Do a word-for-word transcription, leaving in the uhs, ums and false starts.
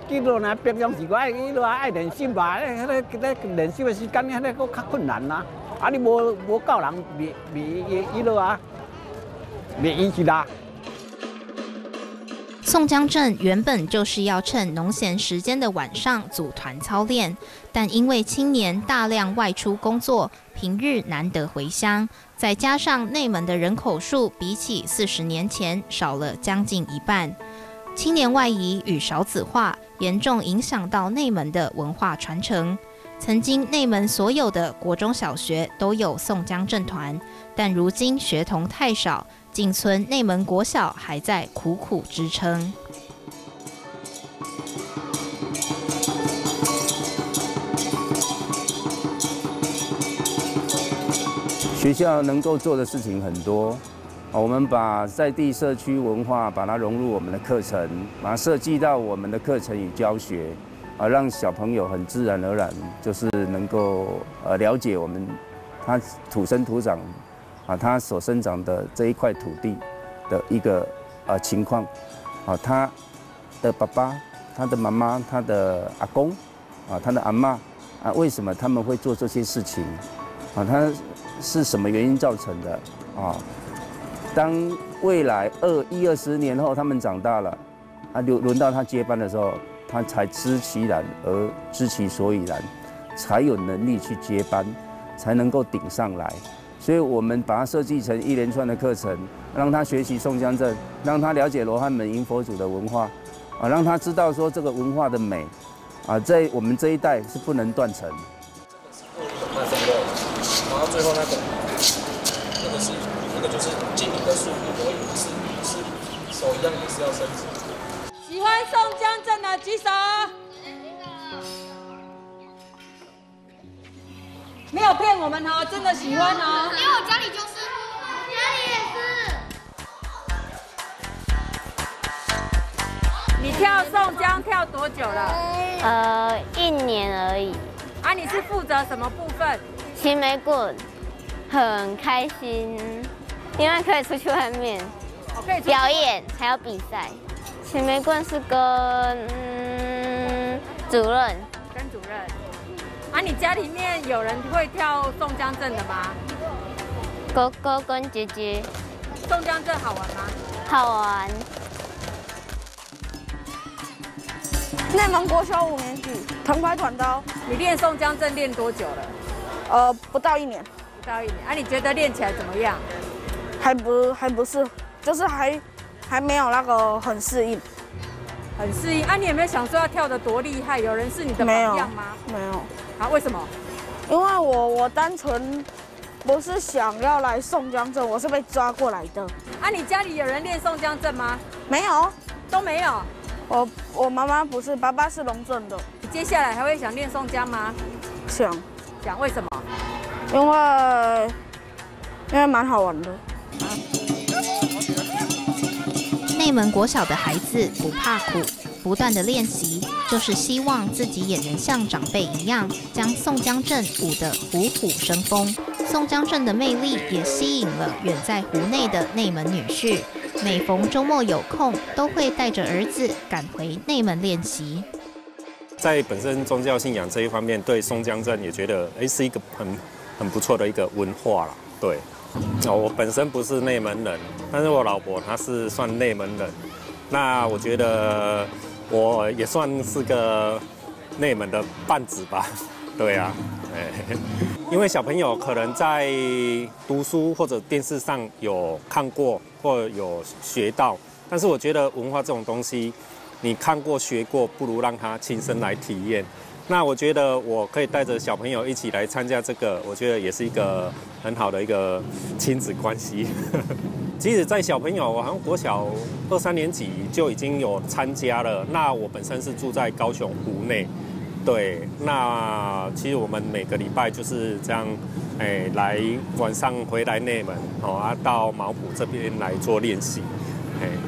记录呢，平常时我爱记录啊，爱练习吧，迄个迄个练习的时间，迄个佫较困难啦。啊，你无无够人袂袂记录啊，袂依起啦。 宋江镇原本就是要趁农闲时间的晚上组团操练，但因为青年大量外出工作，平日难得回乡，再加上内门的人口数比起四十年前少了将近一半，青年外移与少子化严重影响到内门的文化传承。曾经内门所有的国中小学都有宋江镇团，但如今学童太少，仅存内门国小还在苦苦支撑。 学校能够做的事情很多，我们把在地社区文化把它融入我们的课程，把它设计到我们的课程与教学。啊，让小朋友很自然而然就是能够呃了解我们他土生土长啊，他所生长的这一块土地的一个呃情况啊，他的爸爸、他的妈妈、他的阿公啊、他的阿嬷啊，为什么他们会做这些事情啊？他是什么原因造成的啊？当未来二一二十年后他们长大了啊，轮轮到他接班的时候。他才知其然而知其所以然，才有能力去接班，才能够顶上来。所以我们把它设计成一连串的课程，让他学习宋江镇，让他了解罗汉门迎佛祖的文化，啊，让他知道说这个文化的美，啊，在我们这一代是不能断层。 那这个，然后最后那个，那个是那个就是经营的速度，我也是是手一样也是要升级。 喜欢宋江镇的举手。没有骗我们哦，真的喜欢哦。 因为我家里就是，我家里也是。 你跳宋江跳多久了？ 呃，一年而已。 啊，你是负责什么部分？ 骑玫棍，很开心，因为可以出去外面表演，还有比赛。骑玫棍是跟、嗯、主任， 跟主任。啊，你家里面有人会跳宋江镇的吗？ 哥哥跟姐姐。 宋江镇好玩吗？ 好玩。 内蒙国小五年级，藤牌短刀。 你练宋江镇练多久了？ 呃，不到一年。 不到一年。啊，你觉得练起来怎么样？ 还不还不是，就是还。还没有那个很适应， 很适应啊！你有没有想说要跳得多厉害？有人是你的榜样吗？ 没有。 啊？为什么？ 因为我我单纯不是想要来宋江镇，我是被抓过来的。 啊，你家里有人练宋江镇吗？ 没有， 都没有。 我我妈妈不是，爸爸是龙镇的。 你接下来还会想练宋江吗？ 想。 想为什么？ 因为因为蛮好玩的。啊内门国小的孩子不怕苦，不断的练习，就是希望自己也能像长辈一样，将宋江镇舞得虎虎生风。宋江镇的魅力也吸引了远在湖内的内门女婿，每逢周末有空，都会带着儿子赶回内门练习。 在本身宗教信仰这一方面，对宋江镇也觉得，哎，是一个很很不错的一个文化啦，对。哦，我本身不是内门人，但是我老婆她是算内门人。那我觉得我也算是个内门的半子吧，对啊，哎，因为小朋友可能在读书或者电视上有看过或有学到，但是我觉得文化这种东西，你看过学过，不如让他亲身来体验。那我觉得我可以带着小朋友一起来参加这个，我觉得也是一个很好的一个亲子关系。即使在小朋友，我好像国小二三年级就已经有参加了。那我本身是住在高雄湖内，对，那其实我们每个礼拜就是这样，哎，来晚上回来内门，哦啊，到毛埔这边来做练习，哎。